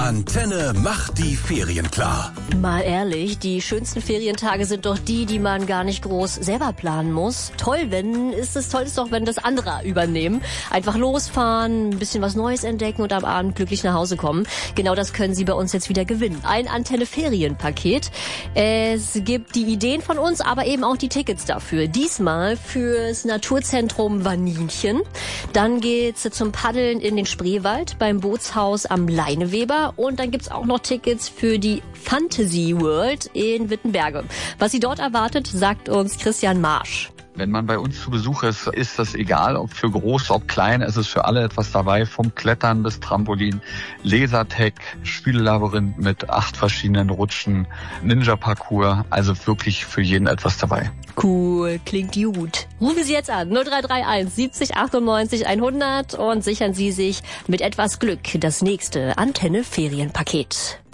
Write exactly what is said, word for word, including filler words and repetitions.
Antenne macht die Ferien klar. Mal ehrlich, die schönsten Ferientage sind doch die, die man gar nicht groß selber planen muss. Toll, wenn ist es toll ist doch, wenn das andere übernehmen. Einfach losfahren, ein bisschen was Neues entdecken und am Abend glücklich nach Hause kommen. Genau das können Sie bei uns jetzt wieder gewinnen. Ein Antenne-Ferienpaket. Es gibt die Ideen von uns, aber eben auch die Tickets dafür. Diesmal fürs Naturzentrum Vaninchen. Dann geht's zum Paddeln in den Spreewald beim Bootshaus am Leineweber. Und dann gibt's auch noch Tickets für die Fantasy World in Wittenberge. Was Sie dort erwartet, sagt uns Christian Marsch. Wenn man bei uns zu Besuch ist, ist das egal, ob für groß, ob klein, es ist für alle etwas dabei, vom Klettern bis Trampolin, Lasertag, Spiellabyrinth mit acht verschiedenen Rutschen, Ninja-Parcours, also wirklich für jeden etwas dabei. Cool, klingt gut. Rufen Sie jetzt an, null drei drei eins siebzig achtundneunzig hundert und sichern Sie sich mit etwas Glück das nächste Antenne-Ferienpaket.